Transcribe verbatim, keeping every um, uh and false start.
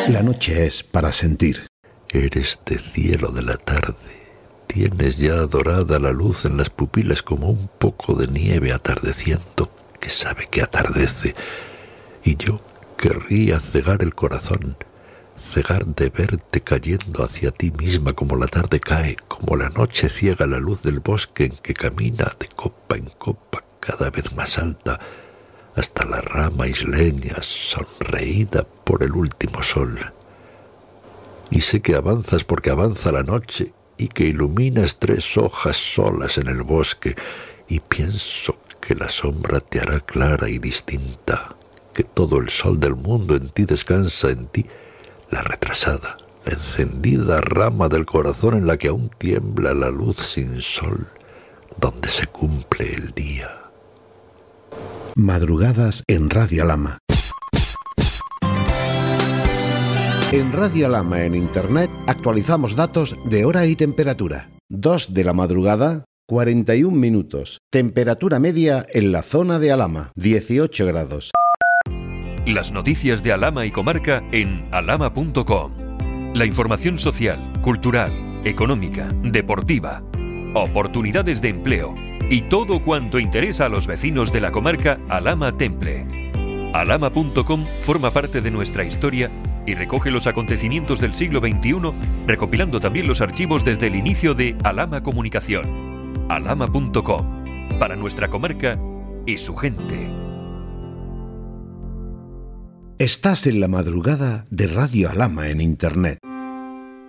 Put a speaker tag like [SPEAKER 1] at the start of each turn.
[SPEAKER 1] La noche es para sentir.
[SPEAKER 2] Eres de cielo de la tarde. Tienes ya dorada la luz en las pupilas como un poco de nieve atardeciendo, que sabe que atardece. Y yo querría cegar el corazón, cegar de verte cayendo hacia ti misma como la tarde cae, como la noche ciega la luz del bosque en que camina de copa en copa cada vez más alta, hasta la rama isleña sonreída por el último sol. Y sé que avanzas porque avanza la noche y que iluminas tres hojas solas en el bosque, y pienso que la sombra te hará clara y distinta, que todo el sol del mundo en ti descansa, en ti la retrasada, la encendida rama del corazón en la que aún tiembla la luz sin sol, donde se cumple el día.
[SPEAKER 1] Madrugadas en Radio Alhama. En Radio Alhama en Internet actualizamos datos de hora y temperatura. dos de la madrugada, cuarenta y un minutos. Temperatura media en la zona de Alhama, dieciocho grados.
[SPEAKER 3] Las noticias de Alhama y comarca en alhama punto com. La información social, cultural, económica, deportiva, oportunidades de empleo y todo cuanto interesa a los vecinos de la comarca Alhama Temple. alhama punto com forma parte de nuestra historia y recoge los acontecimientos del siglo veintiuno, recopilando también los archivos desde el inicio de Alhama Comunicación. alhama punto com, para nuestra comarca y su gente.
[SPEAKER 1] Estás en la madrugada de Radio Alhama en Internet.